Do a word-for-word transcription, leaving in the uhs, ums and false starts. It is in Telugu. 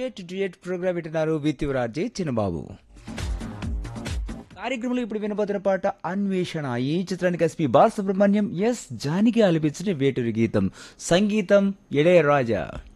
డ్యూయట్ డ్యూయట్ ప్రోగ్రామ్ వింటున్నారు విత్ యువరాజే చిన్నబాబు. కార్యక్రమంలో ఇప్పుడు వినబోతున్న పాట అన్వేషణ. ఈ చిత్రానికి ఎస్పి బాలసుబ్రహ్మణ్యం ఎస్ జానకి ఆలపించిన వేటూరి గీతం, సంగీతం ఇళయరాజా.